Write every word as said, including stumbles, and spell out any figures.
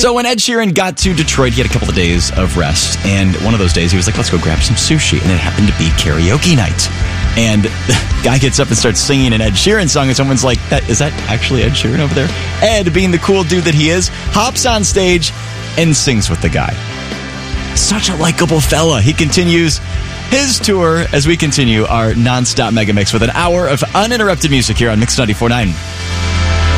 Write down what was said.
So when Ed Sheeran got to Detroit, he had a couple of days of rest. And one of those days, he was like, let's go grab some sushi. And it happened to be karaoke night. And the guy gets up and starts singing an Ed Sheeran song. And someone's like, "That is that actually Ed Sheeran over there?" Ed, being the cool dude that he is, hops on stage and sings with the guy. Such a likable fella. He continues his tour as we continue our nonstop mega mix with an hour of uninterrupted music here on Mix ninety-four point nine.